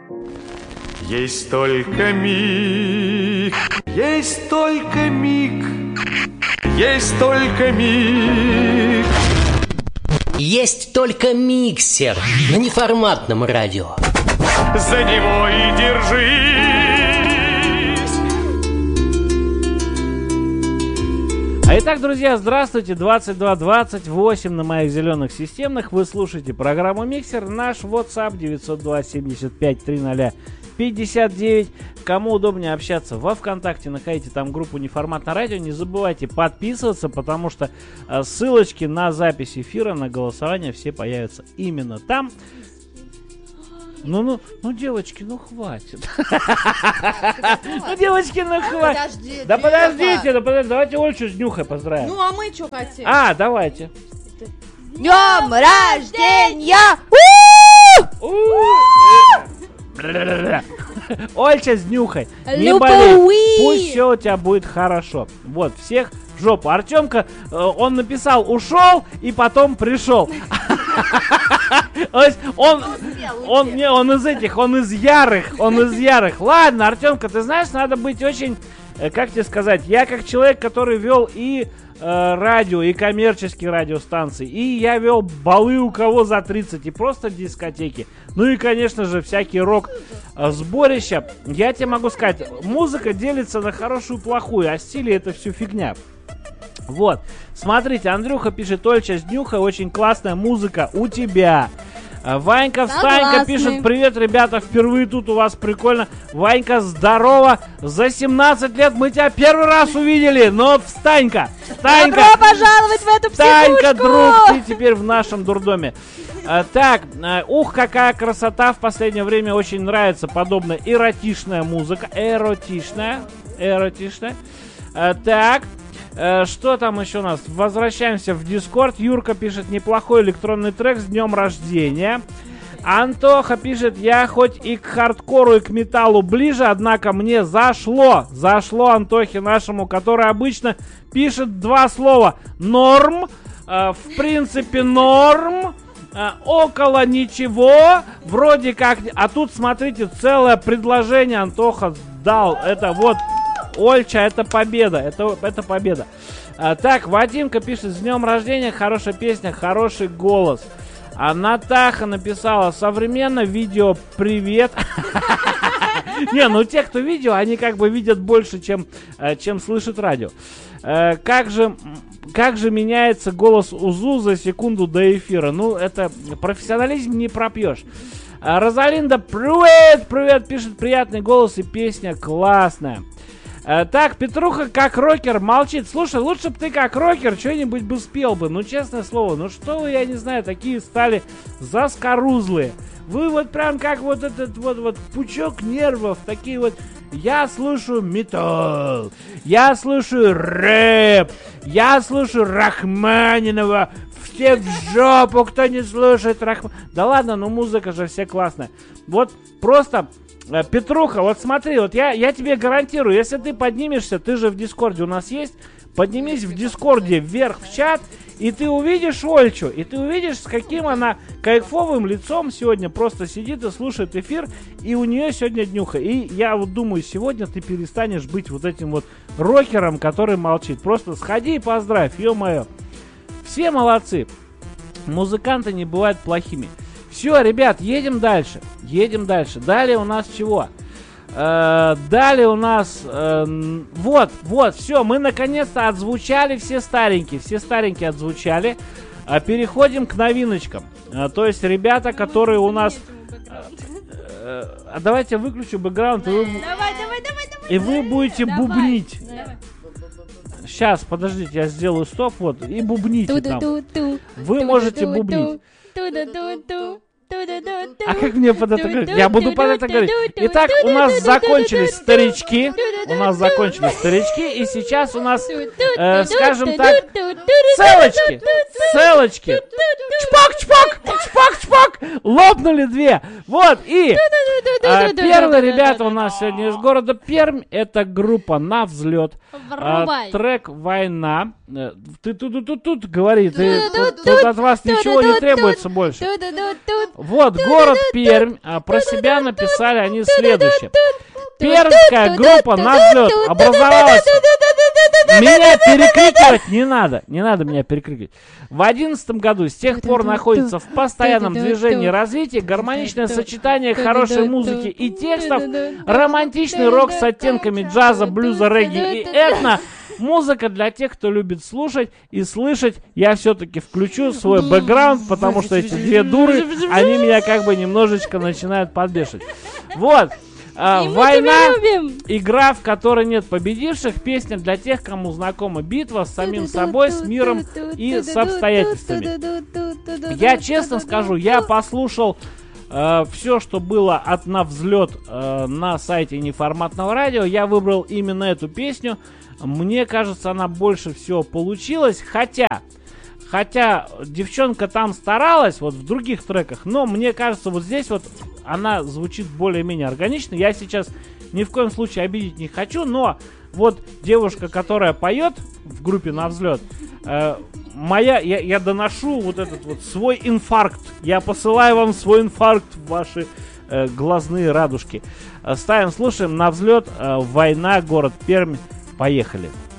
Есть только миг, есть только миг, есть только миг. Есть только миксер на неформатном радио. За него и держись. А итак, друзья, здравствуйте, 22:28 на моих зеленых системных. Вы слушаете программу «Миксер». Наш WhatsApp 902-75-300-59. Кому удобнее общаться во ВКонтакте, находите там группу «Неформатное радио». Не забывайте подписываться, потому что ссылочки на запись эфира, на голосование все появятся именно там. Ну, девочки, ну хватит. Ну, девочки, ну хватит. Да подождите, давайте Ольчу с Днюхой поздравим. Ну, а мы что хотим? Давайте. Днем рождения! Ольча с Днюхой, не болей, пусть все у тебя будет хорошо. Вот, всех в жопу. Артемка, он написал «ушел» и потом пришел. Он из этих, он из ярых. Ладно, Артемка, ты знаешь, надо быть очень, как тебе сказать, я как человек, который вел и радио, и коммерческие радиостанции, и я вел балы у кого за 30, и просто дискотеки. Ну и, конечно же, всякие рок-сборища. Я тебе могу сказать, музыка делится на хорошую и плохую, а стили это все фигня. Вот, смотрите, Андрюха пишет: Ольча с Днюхой, очень классная музыка у тебя. Ванька Встанька пишет: привет, ребята, впервые тут у вас прикольно. Ванька, здорово, за 17 лет мы тебя первый раз увидели, но Встанька, Добро пожаловать в эту психушку! Встанька, друг, ты теперь в нашем дурдоме. Так, какая красота, в последнее время очень нравится подобная эротичная музыка, эротичная. Так. Что там еще у нас? Возвращаемся в Дискорд. Юрка пишет: неплохой электронный трек, с днем рождения. Антоха пишет: я хоть и к хардкору, и к металлу ближе, однако мне зашло Антохе нашему, который обычно пишет два слова: норм, в принципе норм, около ничего, вроде как. А тут, смотрите, целое предложение Антоха дал. Это вот, Ольча, это победа, это победа. Так, Вадимка пишет: с днем рождения, хорошая песня, хороший голос. А Натаха написала: современно видео, привет. Не, ну те, кто видео, они как бы видят больше, чем слышат радио. Как же меняется голос Узу за секунду до эфира. Ну, это профессионализм не пропьешь. Розалинда, привет, пишет: приятный голос и песня классная. Так, Петруха как рокер молчит. Слушай, лучше бы ты как рокер что-нибудь бы спел бы. Ну, честное слово, ну что вы, я не знаю, такие стали заскорузлые. Вы вот прям как вот этот вот пучок нервов, такие вот. Я слушаю металл, я слушаю рэп, я слушаю Рахманинова. Все в жопу, кто не слушает Рахманинова. Да ладно, ну музыка же все классная. Вот просто... Петруха, вот смотри, вот я тебе гарантирую, если ты поднимешься, ты же в Дискорде у нас есть, поднимись в Дискорде вверх в чат, и ты увидишь Ольчу, и ты увидишь, с каким она кайфовым лицом сегодня просто сидит и слушает эфир, и у нее сегодня Днюха. И я вот думаю, сегодня ты перестанешь быть вот этим вот рокером, который молчит. Просто сходи и поздравь, ё-моё. Все молодцы. Музыканты не бывают плохими. Все, ребят, едем дальше. Далее у нас чего? Далее у нас... Вот, все, мы наконец-то отзвучали все старенькие отзвучали. Переходим к новиночкам. То есть ребята, которые у нас... Давайте я выключу бэкграунд, и вы будете бубнить. Сейчас, подождите, я сделаю стоп, вот, и бубните там. Вы можете бубнить. А как мне под это говорить? Я буду под это говорить. Итак, у нас закончились старички. И сейчас у нас, скажем так, целочки. Чпок. Лопнули две. Вот, и первые ребята у нас сегодня из города Пермь. Это группа «На взлет». Трек «Война». Ты тут говори, тут от вас ничего не требуется больше. Вот. Вот, город Пермь. Про себя написали они следующее. Пермская группа «На взлет» образовалась... Меня перекрикивать не надо. Не надо меня перекрикивать. В 2011 году с тех пор находится в постоянном движении развития гармоничное сочетание хорошей музыки и текстов, романтичный рок с оттенками джаза, блюза, регги и этно. Музыка для тех, кто любит слушать и слышать. Я все-таки включу свой бэкграунд, потому что эти две дуры, они меня как бы немножечко начинают подбешивать. Вот. Война, игра, в которой нет победивших, песня для тех, кому знакома битва с самим собой, с миром и с обстоятельствами. Я честно скажу, я послушал все, что было от «На взлет» на сайте Неформатного радио. Я выбрал именно эту песню. Мне кажется, она больше всего получилась, хотя девчонка там старалась, вот в других треках, но мне кажется, вот здесь вот она звучит более-менее органично. Я сейчас ни в коем случае обидеть не хочу, но вот девушка, которая поет в группе «На взлет», я доношу вот этот вот свой инфаркт. Я посылаю вам свой инфаркт в ваши глазные радужки. Ставим, слушаем «На взлет», «Война», город Пермь. Поехали.